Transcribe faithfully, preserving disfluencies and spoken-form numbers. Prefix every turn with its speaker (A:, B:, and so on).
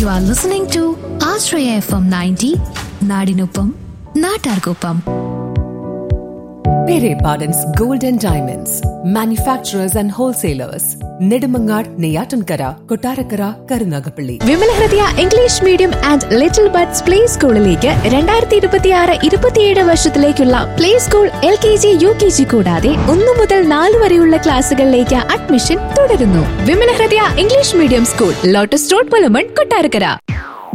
A: You are listening to Ashraya F M ninety, Nadinupam, Natargopam.
B: Pere Pardon's Gold and Diamonds, manufacturers and wholesalers, Nedumangad, Neyatankara, Kottarakara, Karunagapalli. Vimala Hridaya English medium and little buds play സ്കൂളിലേക്ക് രണ്ടായിരത്തി ഇരുപത്തിയാറ് ഇരുപത്തിയേഴ് വർഷത്തിലേക്കുള്ള play school L K G U K G കൂടാതെ ഒന്നു മുതൽ നാല് വരെയുള്ള ക്ലാസുകളിലേക്ക് admission തുടരുന്നു. Vimala Hridaya English medium school, lotus road, Pulamon, Kottarakkara.